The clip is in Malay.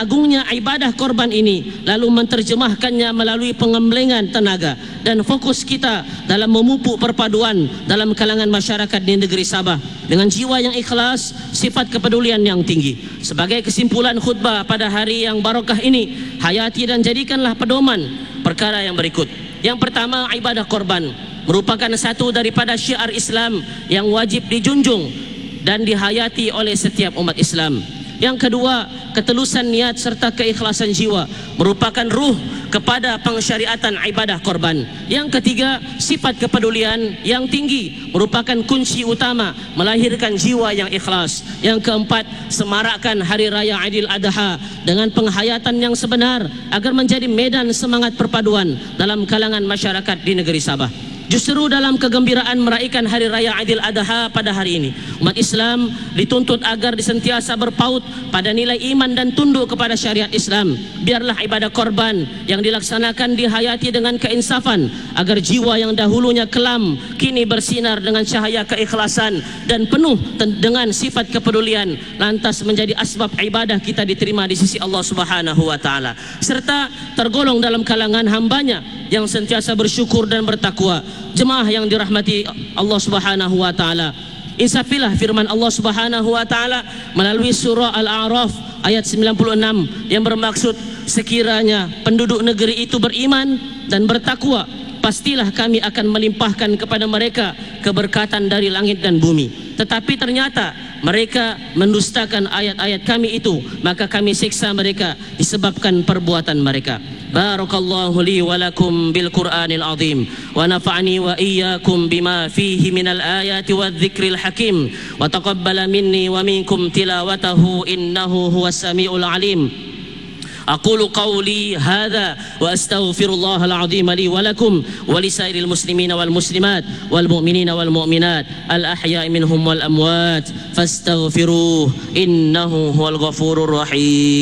agungnya ibadah korban ini, lalu menterjemahkannya melalui pengembangan tenaga dan fokus kita dalam memupuk perpaduan dalam kalangan masyarakat di negeri Sabah dengan jiwa yang ikhlas, sifat kepedulian yang tinggi. Sebagai kesimpulan khutbah pada hari yang barakah ini, hayati dan jadikanlah pedoman perkara yang berikut. Yang pertama, ibadah korban merupakan satu daripada syiar Islam yang wajib dijunjung dan dihayati oleh setiap umat Islam. Yang kedua, ketulusan niat serta keikhlasan jiwa merupakan ruh kepada pengsyariatan ibadah korban. Yang ketiga, sifat kepedulian yang tinggi merupakan kunci utama melahirkan jiwa yang ikhlas. Yang keempat, semarakkan Hari Raya Aidil Adha dengan penghayatan yang sebenar agar menjadi medan semangat perpaduan dalam kalangan masyarakat di negeri Sabah. Justru dalam kegembiraan meraihkan Hari Raya Aidil Adha pada hari ini, umat Islam dituntut agar disentiasa berpaut pada nilai iman dan tunduk kepada syariat Islam. Biarlah ibadah korban yang dilaksanakan dihayati dengan keinsafan agar jiwa yang dahulunya kelam kini bersinar dengan cahaya keikhlasan dan penuh dengan sifat kepedulian, lantas menjadi asbab ibadah kita diterima di sisi Allah Subhanahu wa taala, serta tergolong dalam kalangan hambanya yang sentiasa bersyukur dan bertakwa. Jemaah yang dirahmati Allah Subhanahu wa taala, insafilah firman Allah Subhanahu wa taala melalui surah Al-A'raf ayat 96 yang bermaksud, sekiranya penduduk negeri itu beriman dan bertakwa, pastilah kami akan melimpahkan kepada mereka keberkatan dari langit dan bumi. Tetapi ternyata mereka mendustakan ayat-ayat kami itu, maka kami siksa mereka disebabkan perbuatan mereka. Barakallahu li wa lakum bil Qur'anil azim wa nafa'ani wa iyyakum bima fihi minal ayati wadh-dhikril hakim wa taqabbala minni wa minkum tilawatahu innahu huwas samiul alim. أقول قولي هذا وأستغفر الله العظيم لي ولكم ولسائر المسلمين والمسلمات والمؤمنين والمؤمنات الأحياء منهم والأموات فاستغفروه إنه هو الغفور الرحيم.